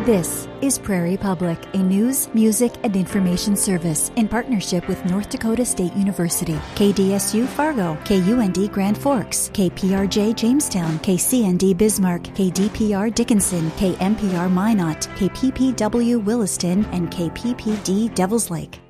This is Prairie Public, a news, music, and information service in partnership with North Dakota State University, KDSU Fargo, KUND Grand Forks, KPRJ Jamestown, KCND Bismarck, KDPR Dickinson, KMPR Minot, KPPW Williston, and KPPD Devils Lake.